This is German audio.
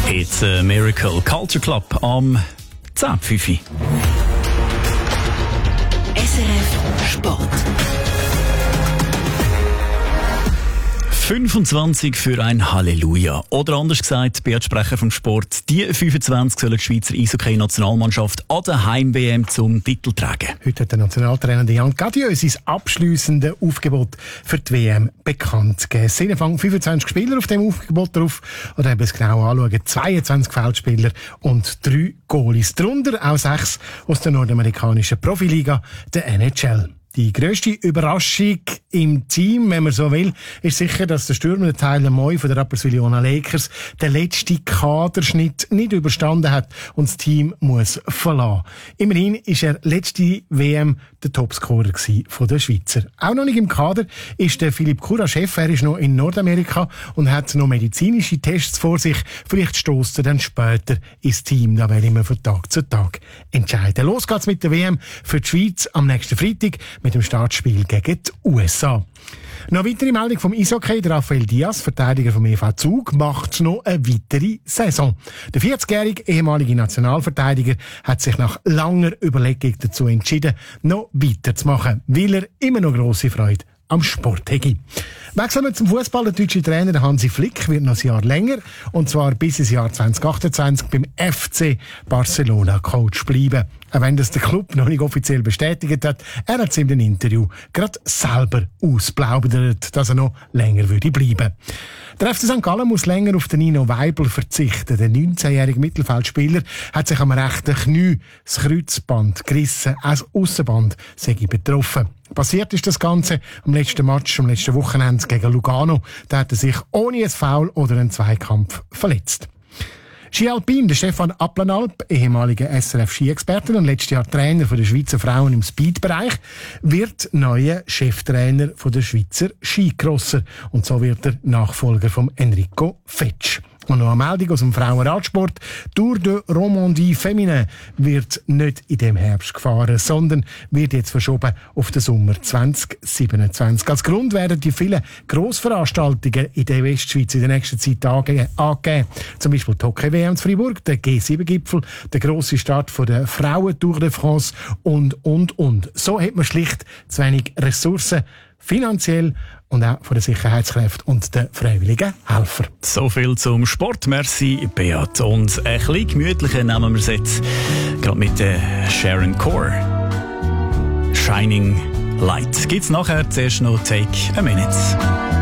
It's a Miracle. Culture Club am 10.05 SRF Sport. 25 für ein Halleluja. Oder anders gesagt, Beat Sprecher vom Sport, die 25 sollen die Schweizer Eishockey-Nationalmannschaft an der Heim-WM zum Titel tragen. Heute hat der Nationaltrainer Jan Cadieux sein abschliessende Aufgebot für die WM bekannt gegeben. Es sind 25 Spieler auf dem Aufgebot drauf. Oder eben es genau anschauen, 22 Feldspieler und 3 Goalies. Darunter auch 6 aus der nordamerikanischen Profiliga, der NHL. Die grösste Überraschung im Team, wenn man so will, ist sicher, dass der Stürmer Tyler Moy von der Rapperswil Lakers den letzten Kaderschnitt nicht überstanden hat und das Team muss verlassen. Immerhin ist er letzte WM der Topscorer von der Schweizer. Auch noch nicht im Kader ist der Philipp Kuraschef. Er ist noch in Nordamerika und hat noch medizinische Tests vor sich. Vielleicht stößt er dann später ins Team. Da werden wir von Tag zu Tag entscheiden. Los geht's mit der WM für die Schweiz am nächsten Freitag mit dem Startspiel gegen die USA. Noch eine weitere Meldung vom Eishockey. Der Rafael Diaz, Verteidiger vom EV Zug, macht noch eine weitere Saison. Der 40-jährige ehemalige Nationalverteidiger hat sich nach langer Überlegung dazu entschieden, noch weiterzumachen, weil er immer noch grosse Freude am Sport hätte. Wechseln wir zum Fußball. Der deutsche Trainer Hansi Flick wird noch ein Jahr länger, und zwar bis ins Jahr 2028 beim FC Barcelona Coach bleiben. Auch wenn das der Club noch nicht offiziell bestätigt hat, er hat es in einem Interview gerade selber ausplaudert, dass er noch länger würde bleiben. Der FC St. Gallen muss länger auf den Nino Weibel verzichten. Der 19-jährige Mittelfeldspieler hat sich am rechten Knie das Kreuzband gerissen, auch das Aussenband sei betroffen. Passiert ist das Ganze am letzten Match, am letzten Wochenende gegen Lugano. Da hat er sich ohne ein Foul oder einen Zweikampf verletzt. Ski Alpin, der Stefan Applanalp, ehemaliger SRF-Ski-Experte und letztes Jahr Trainer der Schweizer Frauen im Speed-Bereich, wird neuer Cheftrainer der Schweizer Skicrosser. Und so wird er Nachfolger von Enrico Fetsch. Und noch eine Meldung aus dem Frauenradsport. Tour de Romandie Féminin wird nicht in dem Herbst gefahren, sondern wird jetzt verschoben auf den Sommer 2027. Als Grund werden die vielen Grossveranstaltungen in der Westschweiz in der nächsten Zeit angegeben. Zum Beispiel die Hockey-WM in Fribourg, der G7-Gipfel, der grosse Start von der Frauen-Tour de France und. So hat man schlicht zu wenig Ressourcen, finanziell und auch von den Sicherheitskräften und den freiwilligen Helfern. So viel zum Sport. Merci, Beat. Und ein bisschen gemütlicher nehmen wir es jetzt gerade mit Sharon Core. Shining Light. Gibt's nachher zuerst noch Take a Minute.